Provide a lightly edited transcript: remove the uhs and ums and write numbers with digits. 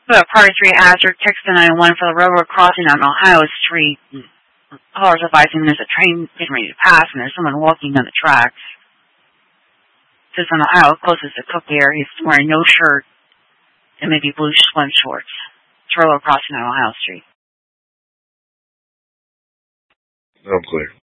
Part 3 hazard, text the 911 for the railroad crossing on Ohio Street. Callers advising there's a train getting ready to pass and there's someone walking on the tracks. Says on Ohio, closest to Cook area, he's wearing no shirt and maybe blue swim shorts. It's railroad crossing on Ohio Street. I'm clear.